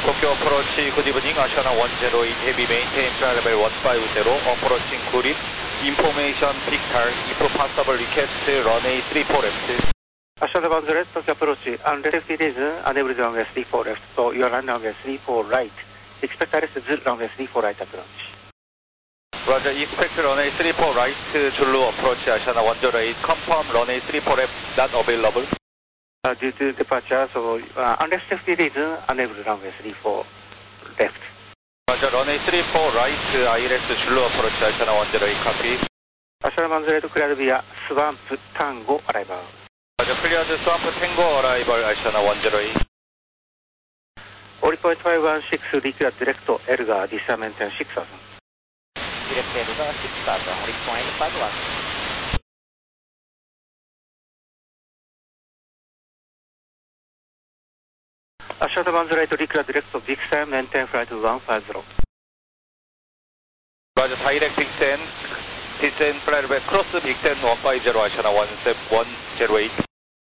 Tokyo approach, good evening, Ashana 108 Heavy maintain flight level 150, approaching Kurit, information picture, if possible request runway 34 left. Ashana 108 Tokyo approach, unless it is unable to runway 34 left, so you are runway 34 right. Expect arrest runway 34 right approach. Roger, expect runway 34 right, Zulu approach, Ashana 108, confirm runway 34 left, not available. Due to departure, so unless it is unable to runway 34 left. Roger, runway 34 right, ILS Zulu approach, Ashana 108, copy. Ashana 108 cleared via Swamp Tango arrival. Roger, cleared Swamp Tango arrival, Ashana 108. 40.516 declared direct to Elgar, descent maintain 6000. Direct Elgar 6000, require 51. Ashana 108 declared direct to Vixen, maintain flight 150. Roger, direct Vixen, descent flight level cross Vixen 150, Ashana 108.